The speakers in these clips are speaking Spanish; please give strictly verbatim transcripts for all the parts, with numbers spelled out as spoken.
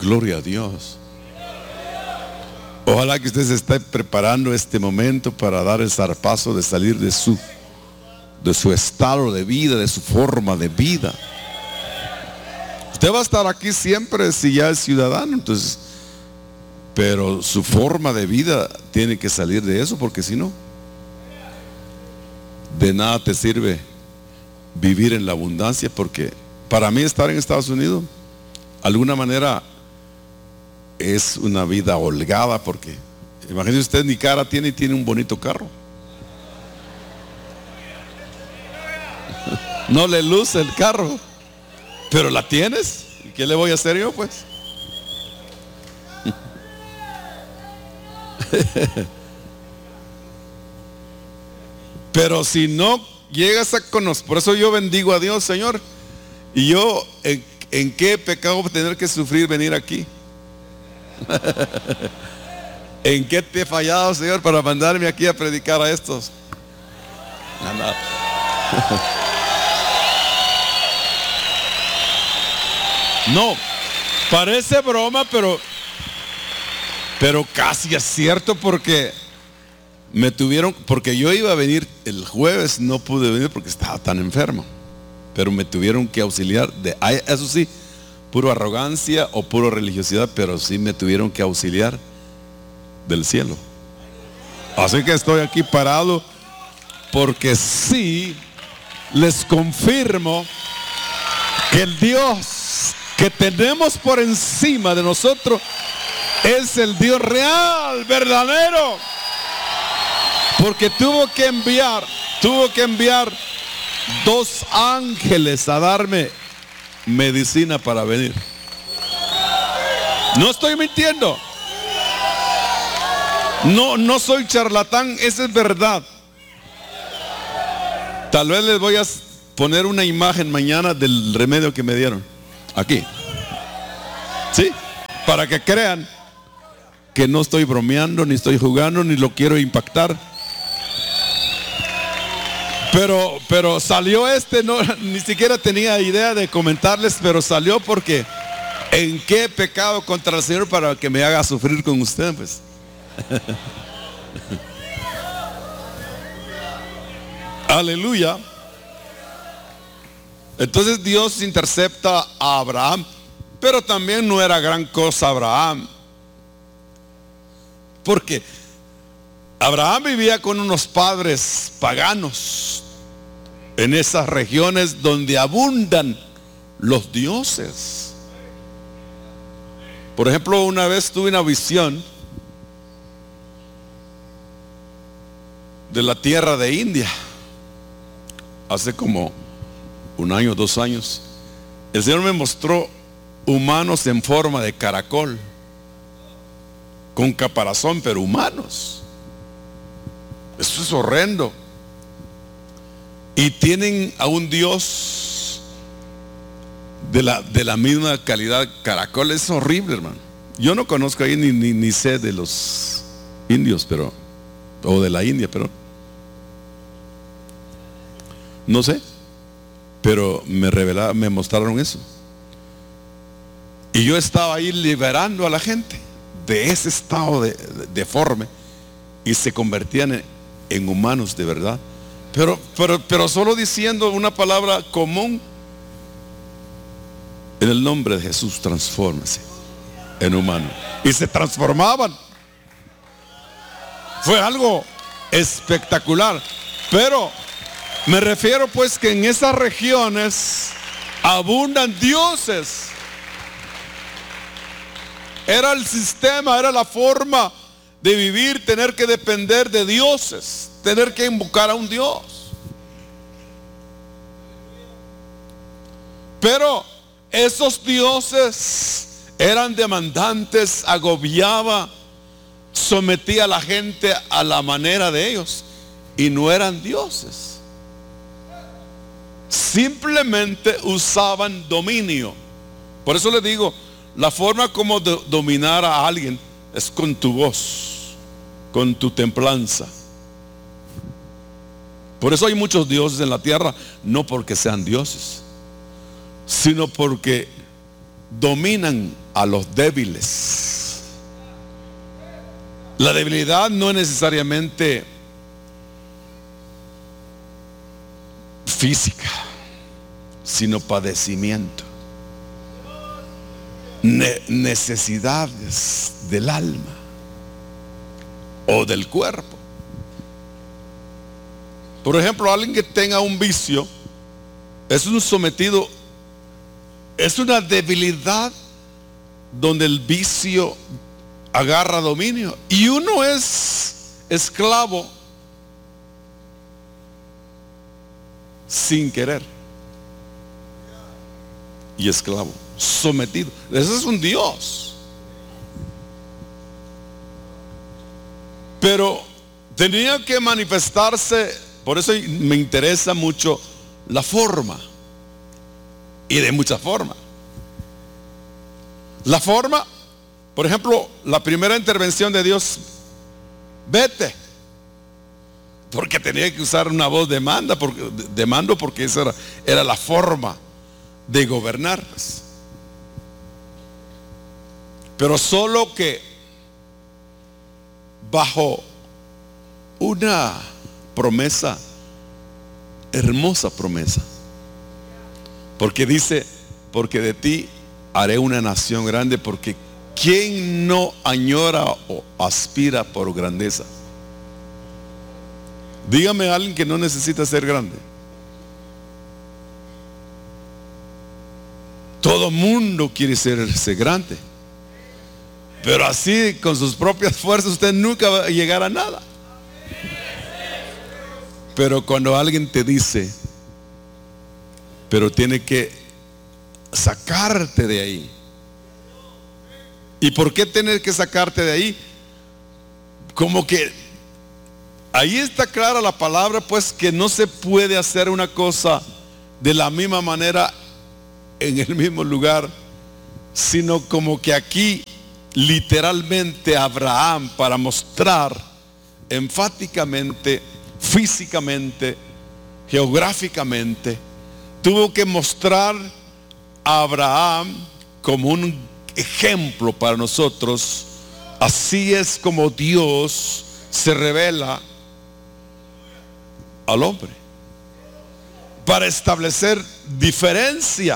Gloria a Dios. Ojalá que usted se esté preparando este momento para dar el zarpazo de salir de su, de su estado de vida, de su forma de vida. Usted va a estar aquí siempre si ya es ciudadano, entonces, pero su forma de vida tiene que salir de eso, porque si no, de nada te sirve vivir en la abundancia. Porque para mí estar en Estados Unidos, de alguna manera, es una vida holgada, porque imagínese usted, ni cara tiene y tiene un bonito carro. No le luce el carro, pero la tienes. ¿Y qué le voy a hacer yo, pues? Pero si no llegas a conocer, por eso yo bendigo a Dios, Señor. Y yo, ¿en, en qué pecado tener que sufrir venir aquí? ¿En qué te he fallado, Señor, para mandarme aquí a predicar a estos? No, parece broma, pero pero casi es cierto, porque me tuvieron, porque yo iba a venir el jueves, no pude venir porque estaba tan enfermo, pero me tuvieron que auxiliar de, eso sí, puro arrogancia o puro religiosidad, pero sí me tuvieron que auxiliar del cielo. Así que estoy aquí parado, porque sí les confirmo que el Dios que tenemos por encima de nosotros es el Dios real, verdadero, porque tuvo que enviar, tuvo que enviar dos ángeles a darme medicina para venir. No estoy mintiendo. No, no soy charlatán, esa es verdad. Tal vez les voy a poner una imagen mañana del remedio que me dieron. Aquí. ¿Sí? Para que crean que no estoy bromeando, ni estoy jugando, ni lo quiero impactar. Pero, pero salió este, no, ni siquiera tenía idea de comentarles, pero salió porque ¿en qué pecado contra el Señor para que me haga sufrir con usted, pues? Aleluya. Entonces Dios intercepta a Abraham, pero también no era gran cosa Abraham, porque Abraham vivía con unos padres paganos en esas regiones donde abundan los dioses. Por ejemplo, una vez tuve una visión de la tierra de India, hace como un año, dos años. El Señor me mostró humanos en forma de caracol, con caparazón, pero humanos. Eso es horrendo. Y tienen a un Dios de la, de la misma calidad caracol. Es horrible, hermano. Yo no conozco ahí ni, ni, ni sé de los indios, pero o de la India, pero no sé. Pero me revelaron, me mostraron eso. Y yo estaba ahí liberando a la gente de ese estado de, de, deforme, y se convertían en, en humanos de verdad. Pero, pero, pero solo diciendo una palabra común: en el nombre de Jesús, transfórmese en humano. Y se transformaban. Fue algo espectacular. Pero me refiero pues que en esas regiones abundan dioses. Era el sistema, era la forma de vivir, tener que depender de dioses, tener que invocar a un Dios. Pero esos dioses eran demandantes, agobiaba, sometía a la gente a la manera de ellos, y no eran dioses. Simplemente usaban dominio. Por eso le digo, la forma como de dominar a alguien es con tu voz, con tu templanza. Por eso hay muchos dioses en la tierra, no porque sean dioses, sino porque dominan a los débiles. La debilidad no es necesariamente física, sino padecimiento, ne- necesidades del alma o del cuerpo. Por ejemplo, alguien que tenga un vicio es un sometido, es una debilidad donde el vicio agarra dominio y uno es esclavo sin querer y esclavo, sometido. Ese es un Dios. Pero tenía que manifestarse, por eso me interesa mucho la forma, y de muchas formas. La forma, por ejemplo, la primera intervención de Dios, vete, porque tenía que usar una voz de manda, porque, de mando, porque esa era, era la forma de gobernar. Pero solo que bajo una promesa, hermosa promesa, porque dice, porque de ti haré una nación grande, porque ¿quién no añora o aspira por grandeza? Dígame a alguien que no necesita ser grande. Todo mundo quiere ser, ser grande, pero así con sus propias fuerzas usted nunca va a llegar a nada. Pero cuando alguien te dice, pero tiene que sacarte de ahí. ¿Y por qué tener que sacarte de ahí? Como que ahí está clara la palabra, pues, que no se puede hacer una cosa de la misma manera en el mismo lugar, sino como que aquí literalmente Abraham, para mostrar enfáticamente, físicamente, geográficamente, tuvo que mostrar a Abraham como un ejemplo para nosotros. Así es como Dios se revela al hombre, para establecer diferencia.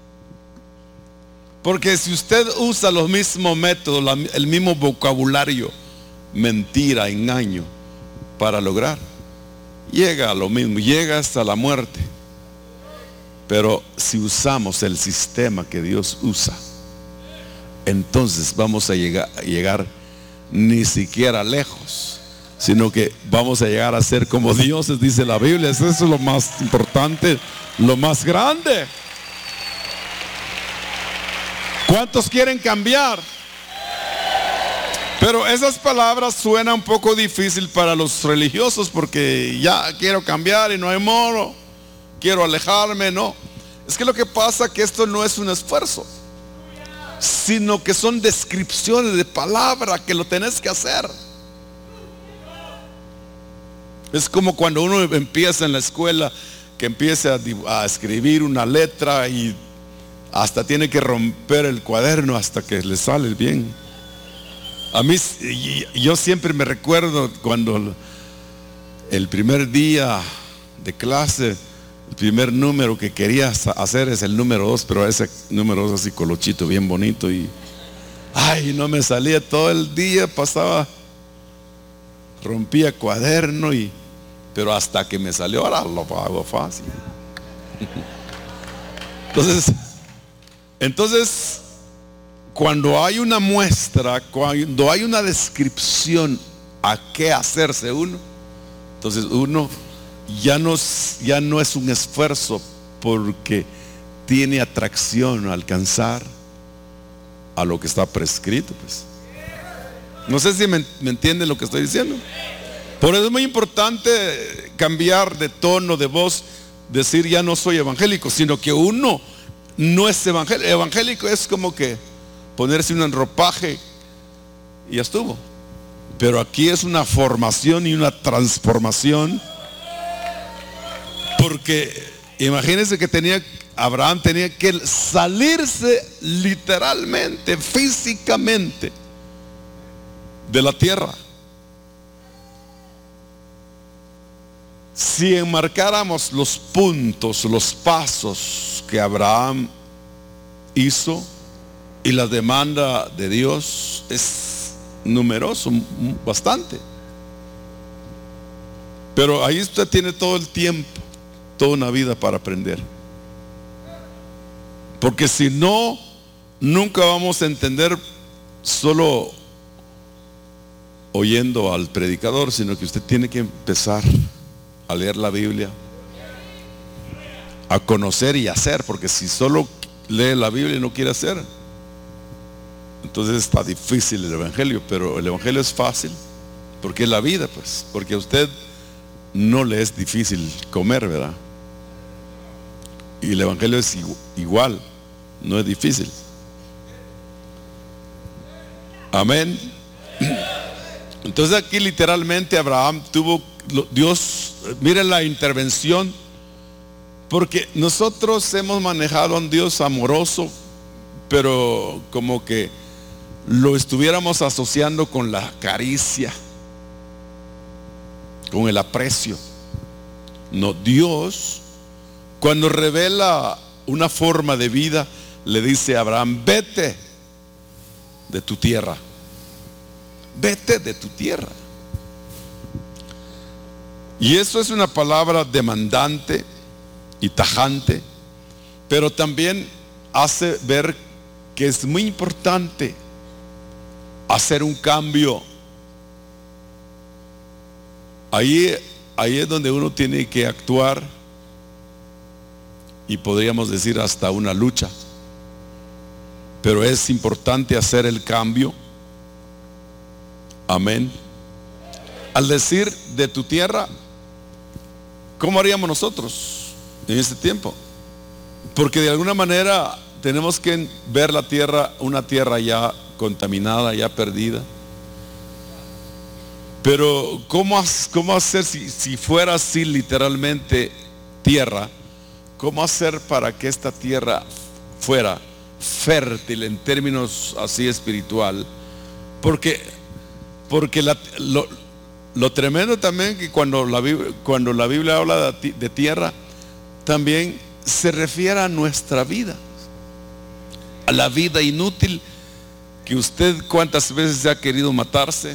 Porque si usted usa los mismos métodos, la, el mismo vocabulario, mentira, engaño, para lograr, llega a lo mismo, llega hasta la muerte. Pero si usamos el sistema que Dios usa, entonces vamos a llegar, a llegar ni siquiera lejos, sino que vamos a llegar a ser como dioses, dice la Biblia. Eso es lo más importante, lo más grande. ¿Cuántos quieren cambiar? Pero esas palabras suenan un poco difícil para los religiosos, porque ya quiero cambiar y no hay modo, quiero alejarme. No, es que lo que pasa es que esto no es un esfuerzo, sino que son descripciones de palabra que lo tenés que hacer. Es como cuando uno empieza en la escuela, que empieza a, a escribir una letra y hasta tiene que romper el cuaderno hasta que le sale bien. A mí, yo siempre me recuerdo cuando el primer día de clase, el primer número que quería hacer es el número dos, pero ese número dos así colochito, bien bonito, y ay, no me salía. Todo el día pasaba, rompía cuaderno, y pero hasta que me salió, ahora lo hago fácil. Entonces, entonces, cuando hay una muestra, cuando hay una descripción a qué hacerse uno, entonces uno ya no, ya no es un esfuerzo, porque tiene atracción a alcanzar a lo que está prescrito, pues. No sé si me, me entienden lo que estoy diciendo. Por eso es muy importante cambiar de tono de voz, decir ya no soy evangélico, sino que uno no es evangélico. Evangélico es como que ponerse un enropaje y ya estuvo. Pero aquí es una formación y una transformación, porque imagínense que tenía Abraham tenía que salirse literalmente, físicamente de la tierra. Si enmarcáramos los puntos, los pasos que Abraham hizo y la demanda de Dios, es numeroso, bastante. Pero ahí usted tiene todo el tiempo, toda una vida para aprender. Porque si no, nunca vamos a entender solo oyendo al predicador, sino que usted tiene que empezar a leer la Biblia, a conocer y hacer, porque si solo lee la Biblia y no quiere hacer, entonces está difícil el Evangelio. Pero el Evangelio es fácil, porque es la vida, pues, porque a usted no le es difícil comer, ¿verdad? Y el Evangelio es igual, no es difícil. Amén. Entonces aquí literalmente Abraham tuvo, Dios, miren la intervención, porque nosotros hemos manejado a un Dios amoroso, pero como que lo estuviéramos asociando con la caricia, con el aprecio. No, Dios, cuando revela una forma de vida, le dice a Abraham: vete de tu tierra, vete de tu tierra. Y eso es una palabra demandante y tajante, pero también hace ver que es muy importante hacer un cambio. Ahí, ahí es donde uno tiene que actuar, y podríamos decir hasta una lucha, pero es importante hacer el cambio. Amén. Al decir de tu tierra, ¿cómo haríamos nosotros en este tiempo? Porque de alguna manera tenemos que ver la tierra, una tierra ya contaminada, ya perdida. Pero ¿cómo, cómo hacer si, si fuera así literalmente tierra? ¿Cómo hacer para que esta tierra fuera fértil en términos así espiritual? Porque, porque la, lo, lo tremendo también que cuando la, cuando la Biblia habla de, de tierra, también se refiere a nuestra vida, a la vida inútil que usted cuántas veces ha querido matarse.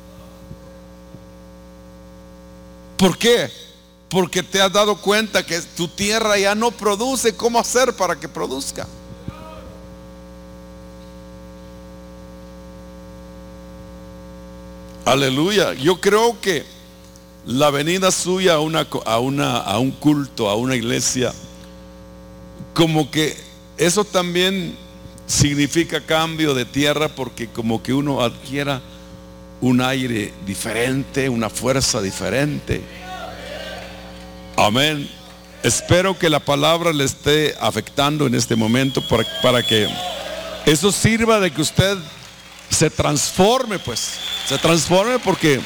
¿Por qué? Porque te has dado cuenta que tu tierra ya no produce. ¿Cómo hacer para que produzca? Aleluya. Yo creo que la venida suya a, una, a, una, a un culto, a una iglesia, como que eso también significa cambio de tierra, porque como que uno adquiera un aire diferente, una fuerza diferente. Amén. Espero que la palabra le esté afectando en este momento para, para que eso sirva de que usted se transforme, pues, se transforme, porque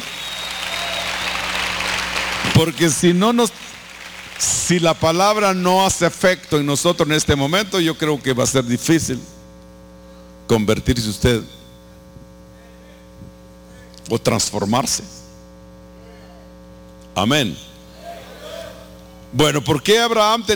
porque si no nos si la palabra no hace efecto en nosotros en este momento, yo creo que va a ser difícil convertirse usted o transformarse. Amén. Bueno, ¿por qué Abraham tenía